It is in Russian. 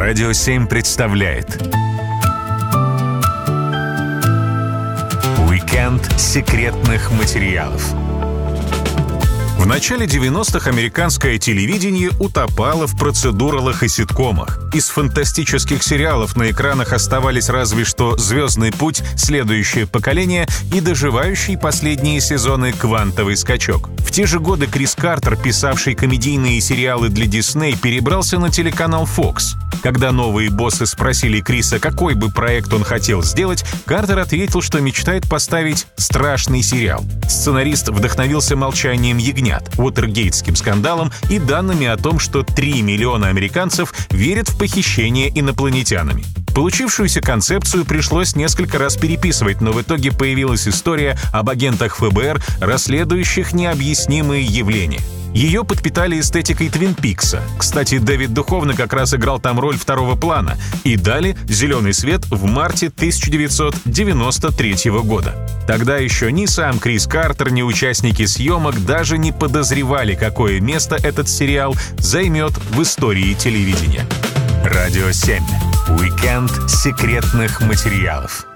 Радио 7 представляет Уикенд секретных материалов. В начале 90-х американское телевидение утопало в процедуралах и ситкомах. Из фантастических сериалов на экранах оставались разве что «Звездный путь», «Следующее поколение» и доживающий последние сезоны «Квантовый скачок». В те же годы Крис Картер, писавший комедийные сериалы для Disney, перебрался на телеканал Fox. Когда новые боссы спросили Криса, какой бы проект он хотел сделать, Картер ответил, что мечтает поставить страшный сериал. Сценарист вдохновился «Молчанием ягнят», уотергейтским скандалом и данными о том, что 3 миллиона американцев верят в похищение инопланетянами. Получившуюся концепцию пришлось несколько раз переписывать, но в итоге появилась история об агентах ФБР, расследующих необъяснимые явления. Ее подпитали эстетикой Твин Пикса. Кстати, Дэвид Духовны как раз играл там роль второго плана. И дали зеленый свет в марте 1993 года. Тогда еще ни сам Крис Картер, ни участники съемок даже не подозревали, какое место этот сериал займет в истории телевидения. Радио 7. Уикенд секретных материалов.